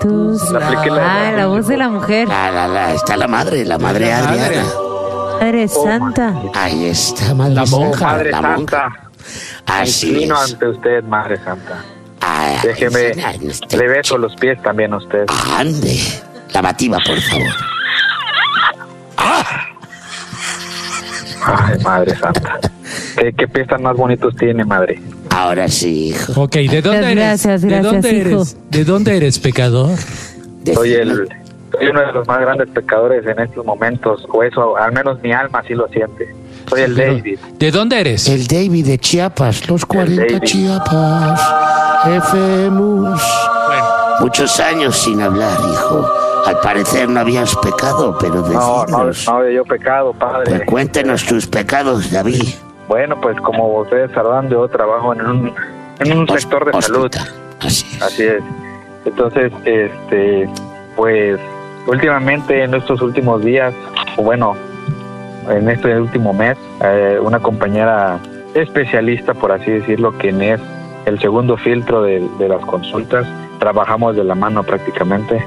tus... La voz de la mujer. Está la madre Adriana. Madre Santa. Ahí está, Madre La Santa. monja. Madre La Santa. monja. Así Inclino es. ante usted, Madre Santa. Ay, Déjeme, este le beso los pies también a usted. Ande. Lavativa, por favor. Ay, Madre Santa. ¿Qué pies tan más bonitos tiene, madre? Ahora sí, hijo. Ok, ¿de dónde Gracias, eres? gracias, ¿De dónde hijo. eres? ¿De dónde eres, pecador? Soy uno de los más grandes pecadores en estos momentos, o eso, al menos mi alma así lo siente. Soy el Pero, David. ¿de dónde eres? El David de Chiapas, los 40 David. Chiapas, FEMUS. Bueno, Muchos años sin hablar, hijo. Al parecer no habías pecado, pero No decídnos. había yo pecado, padre. Pues cuéntenos tus pecados, David. Bueno, pues como ustedes sabrán, yo trabajo en un sector de salud. Hospital. Así es. Así es. Entonces, pues últimamente en estos últimos días, o bueno, en este último mes, una compañera especialista, por así decirlo, quien es el segundo filtro de las consultas, trabajamos de la mano prácticamente.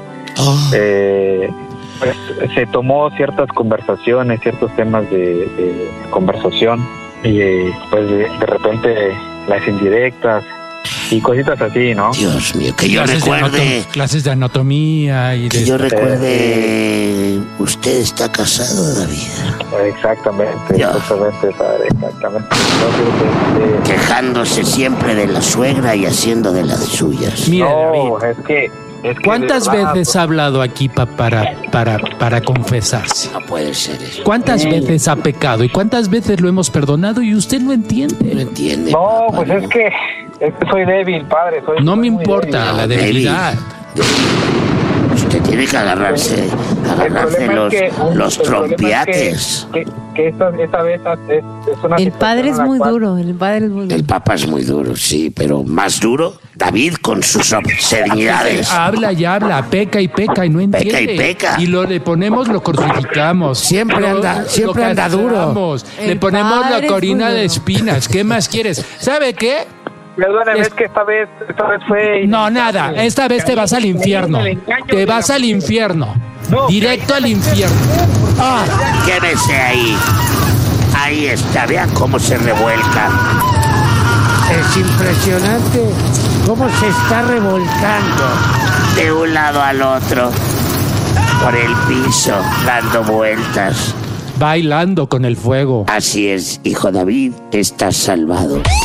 Pues se tomó ciertas conversaciones, ciertos temas de conversación y pues de repente las indirectas y cositas así, ¿no? Dios mío, que yo clases recuerde. clases de anatomía y Que de... yo recuerde. Usted está casado, David. Exactamente, Ya. exactamente, padre, exactamente. Entonces, Quejándose siempre de la suegra y haciendo de las suyas. Mira, no, David, es que ¿cuántas de verdad, veces ha hablado aquí para confesarse? No puede ser eso. ¿Cuántas Sí. veces ha pecado y cuántas veces lo hemos perdonado y usted no No entiende? entiende. No, papá, pues es que soy débil, padre. No me soy muy importa débil. la debilidad. Usted tiene que agarrarse El problema es que- los el problema es trompiates. que esta vez es una El padre es situación en la muy cual- duro, el padre es muy duro. El Papa es muy duro, sí, pero más duro David con sus obscenidades. Habla y habla, peca y no entiende. Peca y peca. Y lo le ponemos, lo crucificamos. Siempre anda duro. castramos, Le El ponemos la padre es corina muy de duro. espinas. ¿Qué más quieres? ¿Sabe qué? Perdóneme, Es- es que esta vez fue... No, nada. Esta vez te vas al infierno. Te vas al infierno. Directo al infierno. Quédese ahí. Ahí está, vea cómo se revuelca. Es impresionante cómo se está revolcando de un lado al otro por el piso, dando vueltas. Bailando con el fuego. Así es, hijo David, estás salvado.